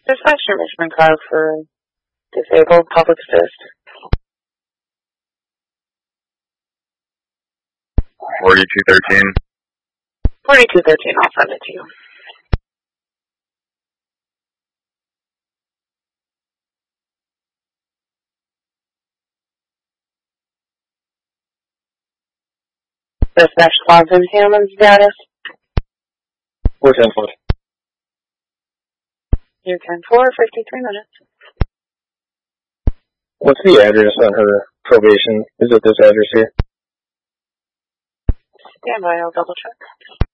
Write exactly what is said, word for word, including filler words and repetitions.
Dispatch your Richmond car for disabled public assist. forty-two thirteen. forty-two thirteen, I'll send it to you. Dispatch Quantum Hammond status. four ten four. Year ten four, fifty-three minutes. What's the address on her probation? Is it this address here? Stand by, I'll double check.